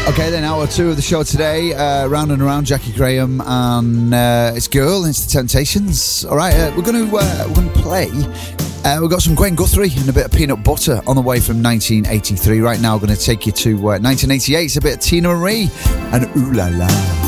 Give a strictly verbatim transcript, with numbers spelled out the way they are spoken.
Okay, then hour two of the show today, uh, round and around Jackie Graham and uh, his girl, and it's the Temptations. All right, uh, we're going to uh, we're going to play. Uh, we've got some Gwen Guthrie and a bit of Peanut Butter on the way from nineteen eighty-three. Right now, we're going to take you to uh, nineteen eighty-eight. It's a bit of Tina Marie and Ooh La La.